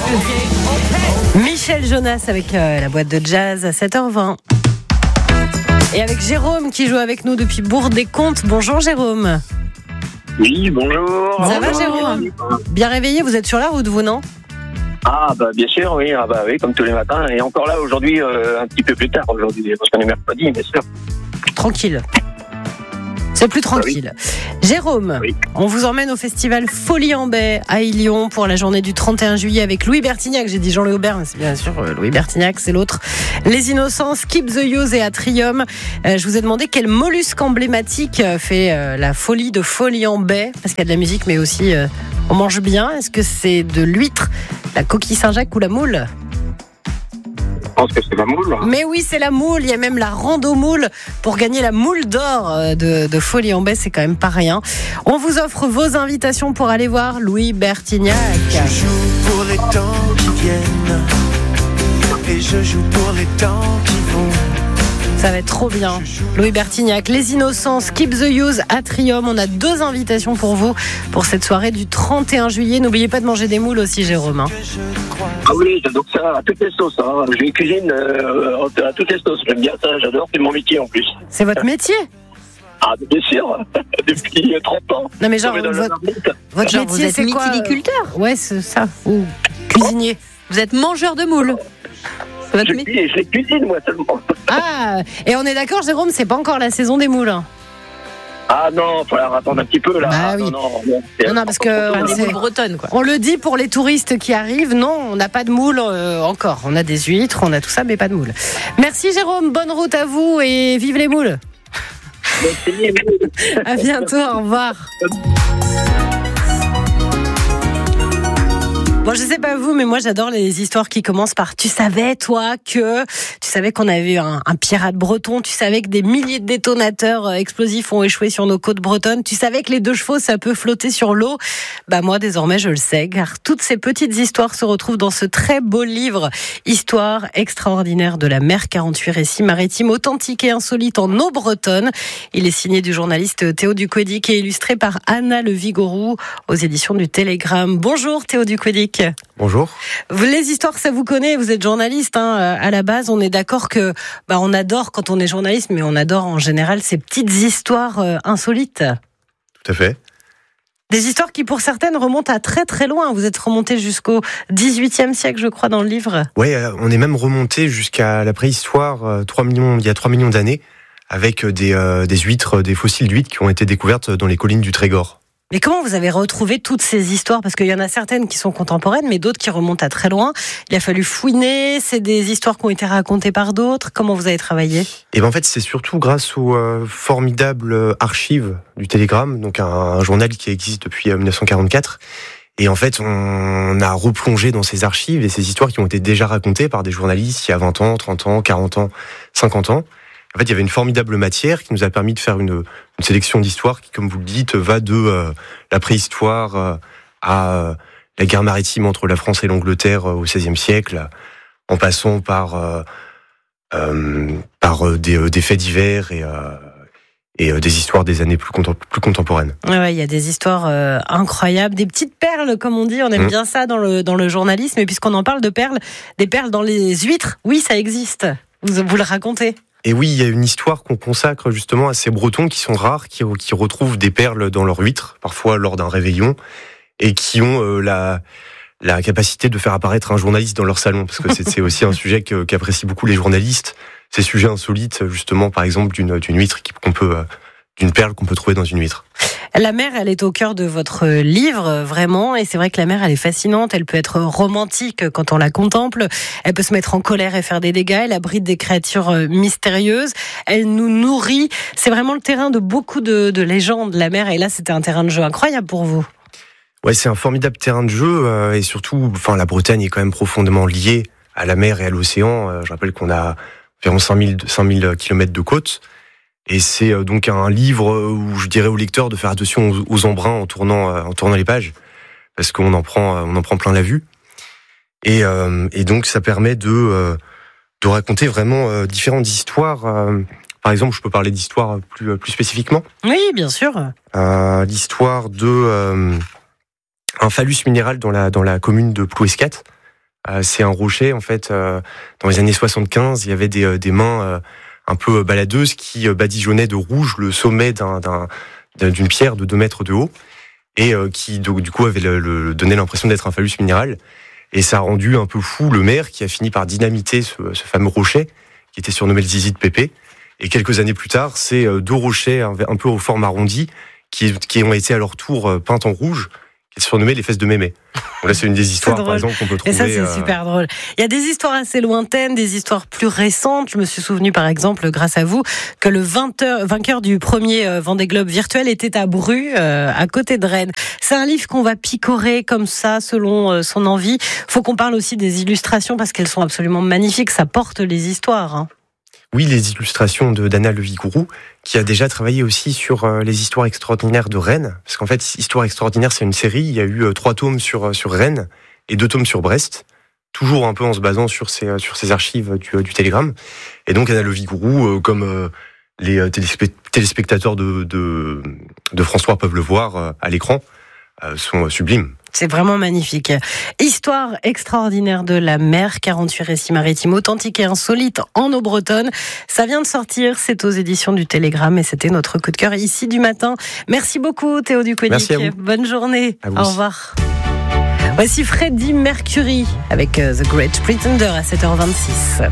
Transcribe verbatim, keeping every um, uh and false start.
Michel Jonas avec euh, la boîte de jazz à sept heures vingt. Et avec Jérôme qui joue avec nous depuis Bourg-des-Comtes. Bonjour Jérôme. Oui, bonjour. Ça va bonjour. Jérôme? Bien réveillé, vous êtes sur la route vous, non? Ah bah bien sûr, oui, ah bah oui, comme tous les matins. Et encore là aujourd'hui, euh, un petit peu plus tard aujourd'hui, parce qu'on est mercredi, bien sûr. Tranquille. C'est plus tranquille. Ah oui. Jérôme, oui. On vous emmène au festival Folie en Baie à Ilion pour la journée du trente et un juillet avec Louis Bertignac. J'ai dit Jean-Louis Aubert, mais c'est bien sûr Louis Bertignac, c'est l'autre. Les Innocents, Skip the Use et Atrium. Euh, je vous ai demandé quel mollusque emblématique fait euh, la folie de Folie en Baie, parce qu'il y a de la musique, mais aussi euh, on mange bien. Est-ce que c'est de l'huître, la coquille Saint-Jacques ou la moule? Je pense que c'est la moule. Mais oui, c'est la moule. Il y a même la rando moule pour gagner la moule d'or de, de Folie en Baie. C'est quand même pas rien. On vous offre vos invitations pour aller voir Louis Bertignac. Je joue pour les temps qui viennent et je joue pour les temps qui vont. Ça va être trop bien. Louis Bertignac, Les Innocents, Skip the Use, Atrium. On a deux invitations pour vous pour cette soirée du trente et un juillet. N'oubliez pas de manger des moules aussi, Jérôme. Hein. Ah oui, j'adore ça à toutes les sauces. Hein. Je cuisine euh, à toutes les sauces. J'aime bien ça, j'adore. C'est mon métier en plus. C'est votre métier? Ah, bien sûr. Depuis trente ans. Non, mais genre, votre, votre genre, métier, vous êtes c'est quoi? mytiliculteur? Ouais, c'est ça. Ou cuisinier. Vous êtes mangeur de moules. Je, je les cuisine, moi, seulement. Ah, et on est d'accord, Jérôme, c'est pas encore la saison des moules. Ah non, il faut attendre un petit peu, là. Bah oui. Non, non, non, non, non parce que enfin, on, des moules bretonnes, quoi. On le dit pour les touristes qui arrivent, non, on n'a pas de moules euh, encore. On a des huîtres, on a tout ça, mais pas de moules. Merci Jérôme, bonne route à vous et vive les moules. Merci. À bientôt, au revoir. Bon, je sais pas vous, mais moi j'adore les histoires qui commencent par « Tu savais, toi, que… » Tu savais qu'on avait un, un pirate breton, tu savais que des milliers de détonateurs explosifs ont échoué sur nos côtes bretonnes, tu savais que les deux chevaux, ça peut flotter sur l'eau. Bah moi, désormais, je le sais, car toutes ces petites histoires se retrouvent dans ce très beau livre « Histoire extraordinaire de la mer », quarante-huit récits maritimes authentiques et insolites en eau bretonne. Il est signé du journaliste Théo Ducouedic et illustré par Anna Le Vigouroux aux éditions du Télégramme. Bonjour Théo Ducouedic. Bonjour. Les histoires, ça vous connaît, vous êtes journaliste hein, à la base. On est d'accord que bah, on adore quand on est journaliste, mais on adore en général ces petites histoires euh, insolites. Tout à fait. Des histoires qui, pour certaines, remontent à très très loin. Vous êtes remonté jusqu'au dix-huitième siècle, je crois, dans le livre. Oui, euh, on est même remonté jusqu'à la préhistoire, euh, trois millions, il y a trois millions d'années, avec des, euh, des huîtres, des fossiles d'huîtres qui ont été découvertes dans les collines du Trégor. Mais comment vous avez retrouvé toutes ces histoires? Parce qu'il y en a certaines qui sont contemporaines, mais d'autres qui remontent à très loin. Il a fallu fouiner, c'est des histoires qui ont été racontées par d'autres. Comment vous avez travaillé? Et ben en fait, c'est surtout grâce aux euh, formidables archives du Télégramme, donc un, un journal qui existe depuis euh, dix-neuf cent quarante-quatre. Et en fait, on a replongé dans ces archives et ces histoires qui ont été déjà racontées par des journalistes il y a vingt ans, trente ans, quarante ans, cinquante ans. En fait, il y avait une formidable matière qui nous a permis de faire une, une sélection d'histoires qui, comme vous le dites, va de euh, la préhistoire euh, à euh, la guerre maritime entre la France et l'Angleterre euh, au seizième siècle, en passant par, euh, euh, par euh, des, euh, des faits divers et, euh, et euh, des histoires des années plus, contem- plus contemporaines. Ouais, il y a des histoires euh, incroyables, des petites perles, comme on dit. On aime mmh. bien ça dans le, dans le journalisme. Et puisqu'on en parle de perles, des perles dans les huîtres, oui, ça existe. Vous, vous le racontez? Et oui, il y a une histoire qu'on consacre justement à ces Bretons qui sont rares, qui, qui retrouvent des perles dans leurs huîtres, parfois lors d'un réveillon, et qui ont euh, la, la capacité de faire apparaître un journaliste dans leur salon, parce que c'est, c'est aussi un sujet que, qu'apprécient beaucoup les journalistes, ces sujets insolites, justement, par exemple, d'une, d'une huître qu'on peut, d'une perle qu'on peut trouver dans une huître. La mer, elle est au cœur de votre livre, vraiment, et c'est vrai que la mer, elle est fascinante, elle peut être romantique quand on la contemple, elle peut se mettre en colère et faire des dégâts, elle abrite des créatures mystérieuses, elle nous nourrit, c'est vraiment le terrain de beaucoup de, de légendes, la mer, et là, c'était un terrain de jeu incroyable pour vous. Ouais, c'est un formidable terrain de jeu, euh, et surtout, enfin, la Bretagne est quand même profondément liée à la mer et à l'océan. Euh, je rappelle qu'on a environ cinq mille kilomètres de côte. Et c'est donc un livre où je dirais au lecteur de faire attention aux, aux embruns en tournant, en tournant les pages, parce qu'on en prend, on en prend plein la vue. Et, euh, et donc ça permet de, euh, de raconter vraiment euh, différentes histoires. Euh, par exemple, je peux parler d'histoires plus, plus spécifiquement. Oui, bien sûr. Euh, l'histoire de euh, un phallus minéral dans la, dans la commune de Plouescat, Euh, c'est un rocher, en fait, euh, dans les années soixante-quinze, il y avait des, euh, des mains euh, un peu baladeuses qui euh, badigeonnaient de rouge le sommet d'un, d'un, d'une pierre de deux mètres de haut et euh, qui, donc, du coup, avait le, le, donné l'impression d'être un phallus minéral. Et ça a rendu un peu fou le maire qui a fini par dynamiter ce, ce fameux rocher qui était surnommé le zizi de Pépé. Et quelques années plus tard, c'est euh, deux rochers un, un peu aux formes arrondies qui, qui ont été à leur tour euh, peints en rouge, qui est surnommé les fesses de Mémé. Donc là, c'est une des histoires, par exemple, qu'on peut trouver. Et ça, c'est euh... super drôle. Il y a des histoires assez lointaines, des histoires plus récentes. Je me suis souvenu, par exemple, grâce à vous, que le vainqueur du premier Vendée Globe virtuel était à Bru, euh, à côté de Rennes. C'est un livre qu'on va picorer comme ça, selon euh, son envie. Faut qu'on parle aussi des illustrations, parce qu'elles sont absolument magnifiques. Ça porte les histoires, hein. Oui, les illustrations de d'Anna Levigourou, qui a déjà travaillé aussi sur euh, les histoires extraordinaires de Rennes. Parce qu'en fait, Histoire extraordinaire, c'est une série. Il y a eu euh, trois tomes sur, sur Rennes et deux tomes sur Brest. Toujours un peu en se basant sur ces, euh, sur ces archives du, euh, du Télégramme. Et donc, Anna Levigourou, euh, comme euh, les euh, téléspectateurs de, de, de François peuvent le voir euh, à l'écran, euh, sont euh, sublimes. C'est vraiment magnifique. Histoire extraordinaire de la mer, quarante-huit récits maritimes authentiques et insolites en eau bretonne. Ça vient de sortir, c'est aux éditions du Télégramme et c'était notre coup de cœur ici du matin. Merci beaucoup Théo Ducournau. Merci à vous. Bonne journée. À vous Au aussi. revoir. Voici Freddie Mercury avec The Great Pretender à sept heures vingt-six.